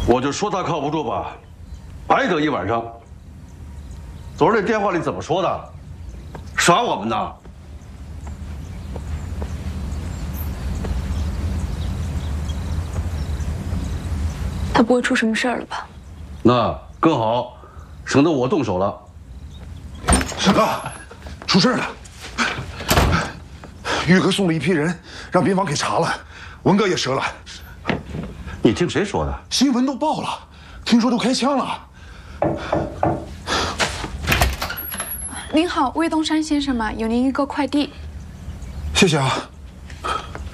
我就说他靠不住吧，白等一晚上。昨儿那电话里怎么说的？耍我们呢？ 他不会出什么事儿了吧？ 那更好，省得我动手了。 沈哥，出事了！玉哥送了一批人，让边防给查了，文哥也折了。 你听谁说的？ 新闻都报了，听说都开枪了。 您好，魏东山先生吗？有您一个快递。 谢谢啊。